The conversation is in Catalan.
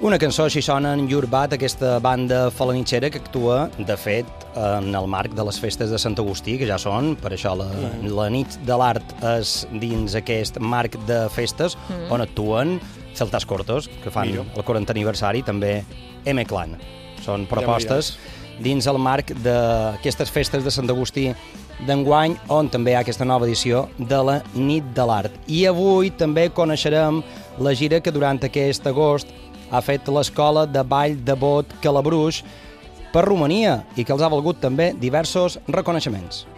Una cançó així sona en Llur Bat, aquesta banda falanitxera que actua, de fet, en el marc de les festes de Sant Agustí, que ja són, per això la nit de l'art és dins aquest marc de festes on actuen Celtas Cortos, que fan el 40 aniversari, també M-Clan. Són propostes dins el marc d'aquestes festes de Sant Agustí d'enguany, on també hi ha aquesta nova edició de la Nit de l'Art. I avui també coneixerem la gira que durant aquest agost ha fet l'Escola de Ball de Bot Calabruix per Romania i que els ha valgut també diversos reconeixements.